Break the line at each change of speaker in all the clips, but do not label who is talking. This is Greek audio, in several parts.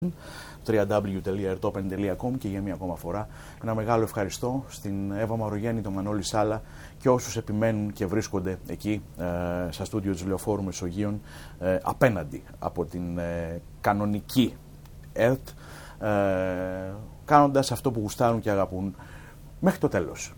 www.airtopen.com και για μία ακόμα φορά ένα μεγάλο ευχαριστώ στην Εύα Μαρογέννη, τον Μανώλη Σάλα και όσους επιμένουν και βρίσκονται εκεί στα στούντιο της Λεωφόρου Μεσογείων απέναντι από την κανονική ΕΡΤ, κάνοντας αυτό που γουστάρουν και αγαπούν μέχρι το τέλος.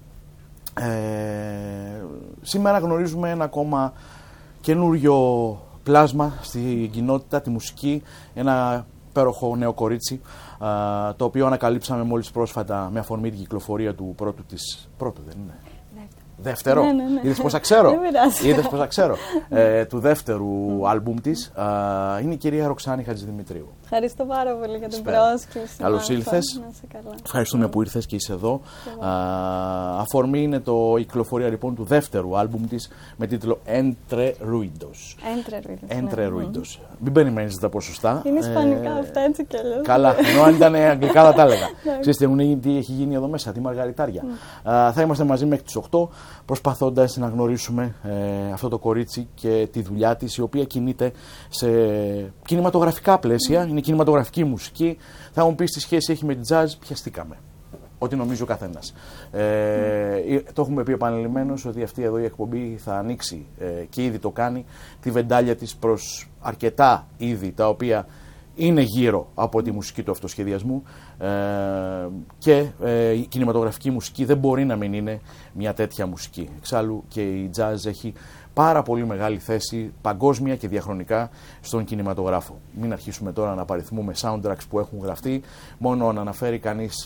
Σήμερα γνωρίζουμε ένα ακόμα καινούριο πλάσμα στην κοινότητα, τη μουσική, ένα υπέροχο νέο κορίτσι, το οποίο ανακαλύψαμε μόλις πρόσφατα με αφορμή την κυκλοφορία του πρώτου της... Πρώτο δεν είναι? Δεύτερο.
Ναι.
Είδες πόσα ξέρω. Του δεύτερου άλμπουμ της. Είναι η κυρία Ροξάνη Χατζηδημητρίου.
Ευχαριστώ πάρα πολύ για την πρόσκληση.
Καλώς ήλθες. Ευχαριστούμε που ήρθες και είσαι εδώ. Αφορμή είναι η κυκλοφορία λοιπόν του δεύτερου άλμπουμ της με τίτλο Entre Ruidos. Entre Ruidos. Μην περιμένεις τα ποσοστά.
Είναι ισπανικά αυτά, έτσι κι αλλιώς.
Καλά, ενώ αν ήταν αγγλικά θα τα έλεγα. Ξέρετε τι έχει γίνει εδώ μέσα, τι μαργαριτάρια. Θα είμαστε μαζί μέχρι τις 8, προσπαθώντας να γνωρίσουμε αυτό το κορίτσι και τη δουλειά της, η οποία κινείται σε κινηματογραφικά πλαίσια. Είναι κινηματογραφική μουσική. Θα μου πεις τι σχέση έχει με την jazz, πιαστήκαμε. Ό,τι νομίζει ο καθένας. Το έχουμε πει επανειλημμένως ότι αυτή εδώ η εκπομπή θα ανοίξει και ήδη το κάνει τη βεντάλια της προς αρκετά είδη τα οποία είναι γύρω από τη μουσική του αυτοσχεδιασμού και η κινηματογραφική μουσική δεν μπορεί να μην είναι μια τέτοια μουσική. Εξάλλου και η jazz έχει πάρα πολύ μεγάλη θέση παγκόσμια και διαχρονικά στον κινηματογράφο. Μην αρχίσουμε τώρα να απαριθμούμε soundtracks που έχουν γραφτεί, μόνο να αναφέρει κανείς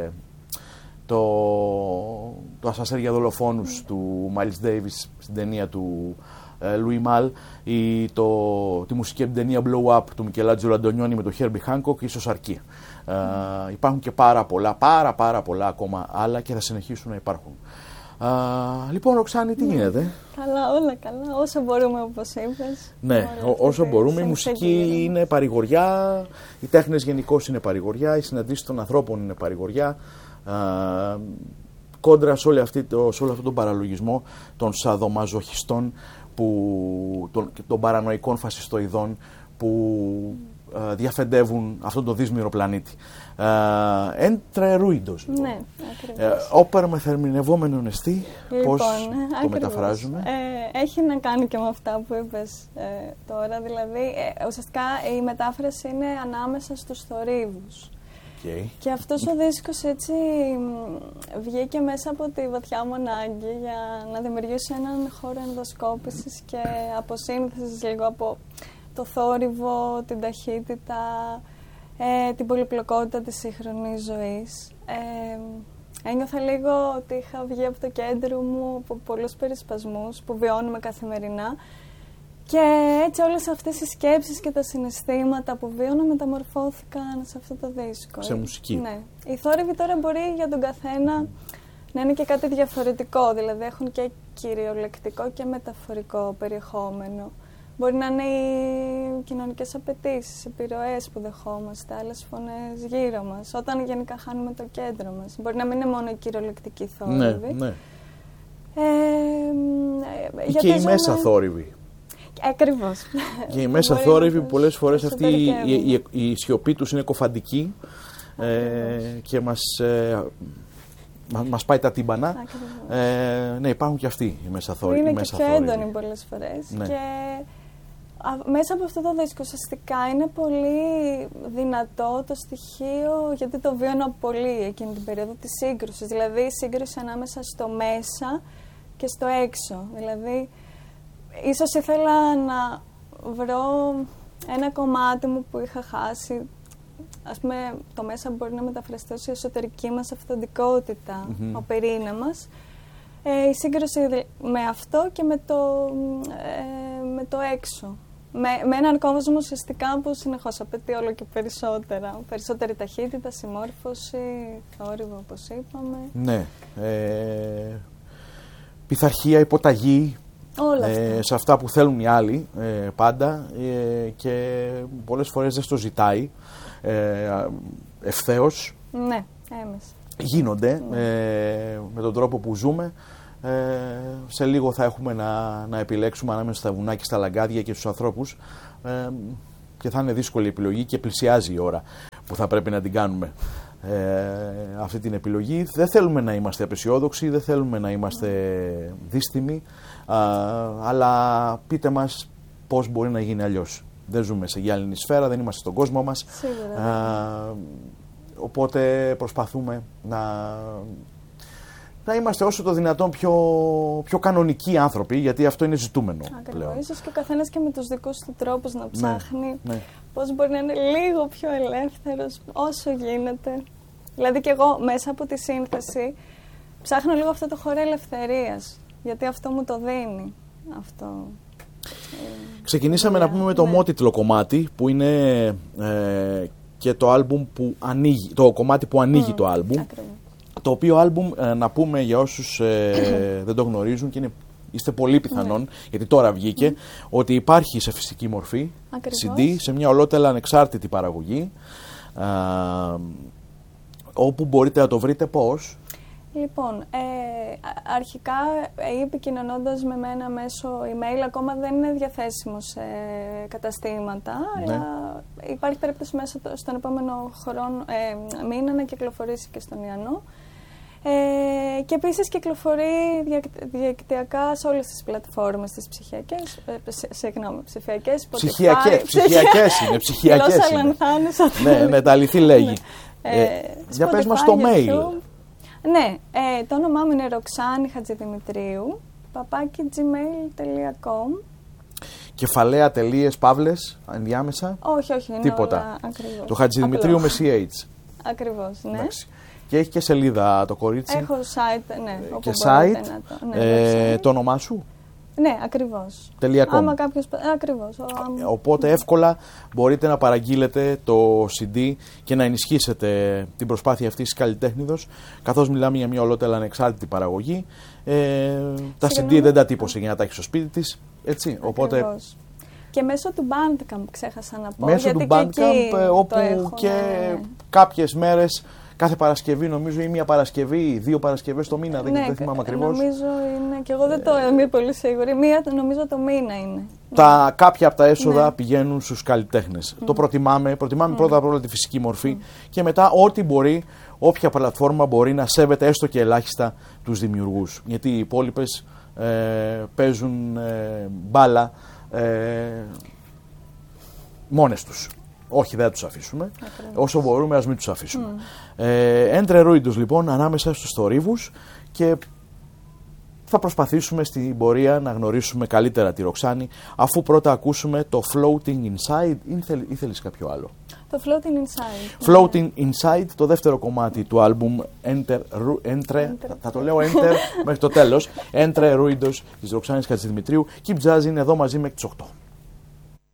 το ασανσέρ για δολοφόνους του Miles Davis στην ταινία του Louis Malle ή τη μουσική από την ταινία Blow Up του Μικελάντζελο Αντωνιόνι με τον Herbie Hancock, ίσως αρκεί. Υπάρχουν και πάρα πολλά ακόμα άλλα και θα συνεχίσουν να υπάρχουν. Λοιπόν, Ροξάνη, τι γίνεται?
Καλά, όλα καλά. Όσο μπορούμε, όπως είπες.
Ναι, όσο μπορούμε. Η μουσική είναι παρηγοριά, οι τέχνες γενικώς είναι παρηγοριά, οι συναντήσεις των ανθρώπων είναι παρηγοριά. Κόντρα σε όλο αυτόν τον παραλογισμό των σαδομαζοχιστών, των παρανοϊκών φασιστοειδών που διαφεντεύουν αυτόν τον δύσμυρο πλανήτη. Entre Ruidos.
Ναι, ακριβώς.
Όπερα με θερμινευόμενο νεστή,
Λοιπόν,
πώς το μεταφράζουμε?
Έχει να κάνει και με αυτά που είπες τώρα. Δηλαδή, ουσιαστικά η μετάφραση είναι ανάμεσα στους θορύβους.
Okay.
Και αυτός ο δίσκος έτσι βγήκε μέσα από τη βαθιά μου ανάγκη για να δημιουργήσει έναν χώρο ενδοσκόπησης και αποσύνθεσης λίγο από το θόρυβο, την ταχύτητα, την πολυπλοκότητα της σύγχρονης ζωής. Ένιωθα λίγο ότι είχα βγει από το κέντρο μου από πολλούς περισπασμούς που βιώνουμε καθημερινά και έτσι όλες αυτές οι σκέψεις και τα συναισθήματα που βίωνα μεταμορφώθηκαν σε αυτό το δίσκο.
Σε μουσική.
Ναι. Οι θόρυβοι τώρα μπορεί για τον καθένα να είναι και κάτι διαφορετικό, δηλαδή έχουν και κυριολεκτικό και μεταφορικό περιεχόμενο. Μπορεί να είναι οι κοινωνικές απαιτήσεις, επιρροές που δεχόμαστε, άλλες φωνές γύρω μας, όταν γενικά χάνουμε το κέντρο μας. Μπορεί να μην είναι μόνο η κυριολεκτική θόρυβη.
Ναι.
Και
οι μέσα θόρυβοι.
Ακριβώς.
Και οι μέσα θόρυβοι πολλές φορές αυτή η σιωπή τους είναι κοφαντική και μας πάει τα τύμπανα. Ναι, υπάρχουν και αυτοί οι μέσα θόρυβοι.
Είναι και πιο έντονοι πολλές φορές.
Ναι.
Και μέσα από αυτό το δίσκο ουσιαστικά είναι πολύ δυνατό το στοιχείο, γιατί το βίωνα πολύ εκείνη την περίοδο της σύγκρουσης. Δηλαδή η σύγκρουση ανάμεσα στο μέσα και στο έξω. Δηλαδή ίσως ήθελα να βρω ένα κομμάτι μου που είχα χάσει. Ας πούμε, το μέσα μπορεί να μεταφραστεί ως η εσωτερική μας αυθεντικότητα, ο πυρήνα μας. Η σύγκρουση με αυτό και με το έξω. Με έναν κόσμο ουσιαστικά που συνεχώς απαιτεί όλο και περισσότερα. Περισσότερη ταχύτητα, συμμόρφωση, θόρυβο όπως είπαμε.
Ναι. Πειθαρχία, υποταγή.
Όλα αυτά.
Σε αυτά που θέλουν οι άλλοι πάντα και πολλές φορές δεν στο ζητάει ευθέως.
Ναι, έμεσα.
Γίνονται με τον τρόπο που ζούμε. Σε λίγο θα έχουμε να επιλέξουμε ανάμεσα στα βουνά και στα λαγκάδια και στους ανθρώπους και θα είναι δύσκολη επιλογή και πλησιάζει η ώρα που θα πρέπει να την κάνουμε αυτή την επιλογή. Δεν θέλουμε να είμαστε απεσιόδοξοι, δεν θέλουμε να είμαστε δύστιμοι, αλλά πείτε μας πώς μπορεί να γίνει αλλιώς. Δεν ζούμε σε γυάλινη σφαίρα, δεν είμαστε στον κόσμο μας. Οπότε προσπαθούμε να είμαστε όσο το δυνατόν πιο κανονικοί άνθρωποι, γιατί αυτό είναι ζητούμενο.
Ακριβώς. Ίσως και ο καθένας και με τους δικούς του τρόπους να ψάχνει πώς μπορεί να είναι λίγο πιο ελεύθερος όσο γίνεται. Δηλαδή και εγώ μέσα από τη σύνθεση ψάχνω λίγο αυτό το χώρο ελευθερίας, γιατί αυτό μου το δίνει.
Ξεκινήσαμε να πούμε με το ομότιτλο κομμάτι που είναι και το άλμπουμ που ανοίγει, το κομμάτι που ανοίγει το άλμπουμ.
Ακριβώς.
Το οποίο άλμπουμ, να πούμε για όσους δεν το γνωρίζουν και είστε πολύ πιθανόν, γιατί τώρα βγήκε, ότι υπάρχει σε φυσική μορφή, CD, σε μια ολότελα ανεξάρτητη παραγωγή, όπου μπορείτε να το βρείτε πώς.
Λοιπόν, αρχικά επικοινωνώντας με μένα μέσω email, ακόμα δεν είναι διαθέσιμο σε καταστήματα, αλλά υπάρχει περίπτωση μέσα στον επόμενο μήνα να κυκλοφορήσει και στον Ιαννό. Και επίσης κυκλοφορεί διαδικτυακά σε όλες τις πλατφόρμες τις ψηφιακές.
Ψηφιακές είναι, ψηφιακές είναι. Ναι, τα αληθή λέγει. Για πες μας το mail.
Ναι, το όνομά μου είναι Ροξάνη Χατζηδημητρίου, @gmail.com.
Κεφαλαία, τελείες, παύλες, ενδιάμεσα.
Όχι,
τίποτα.
Ακριβώς.
Το Χατζηδημητρίου με CH.
Ακριβώς, ναι.
Εντάξει. Και έχει και σελίδα το κορίτσι.
Έχω site, ναι.
Και site, το όνομά σου.
Ναι, ακριβώς.
.com.
Ακριβώς.
Οπότε εύκολα μπορείτε να παραγγείλετε το CD και να ενισχύσετε την προσπάθεια αυτής της καλλιτέχνηδος, καθώς μιλάμε για μια ολότελα ανεξάρτητη παραγωγή. Τα CD δεν τα τύπωσε για να τα έχει στο σπίτι της, έτσι.
Ακριβώς.
Οπότε
και μέσω του Bandcamp ξέχασα να πω.
Μέσω του Bandcamp, όπου και κάποιες μέρες, κάθε Παρασκευή, νομίζω, ή μία Παρασκευή ή 2 Παρασκευές το μήνα, δεν θυμάμαι ακριβώς.
Νομίζω είναι, και εγώ δεν το είμαι πολύ σίγουρη. Μία, νομίζω το μήνα είναι.
Κάποια από τα έσοδα πηγαίνουν στους καλλιτέχνες. Το προτιμάμε πρώτα απ' όλα τη φυσική μορφή και μετά ό,τι μπορεί, όποια πλατφόρμα μπορεί να σέβεται έστω και ελάχιστα τους δημιουργούς. Γιατί οι υπόλοιπες παίζουν μπάλα μόνες τους. Όχι, δεν θα τους αφήσουμε. Όσο μπορούμε, ας μην τους αφήσουμε. Έντρε Ρούιντος, λοιπόν, ανάμεσα στους θορύβους, και θα προσπαθήσουμε στην πορεία να γνωρίσουμε καλύτερα τη Ροξάνη, αφού πρώτα ακούσουμε το Floating Inside, ή θέλεις κάποιο άλλο?
Το Floating Inside.
Floating Inside, το δεύτερο κομμάτι του άλμπουμ θα το λέω Enter μέχρι το τέλος. Έντρε Ρούιντος της Ροξάνης Χατζηδημητρίου. Keep Jazz είναι εδώ μαζί μέχρι τις 8.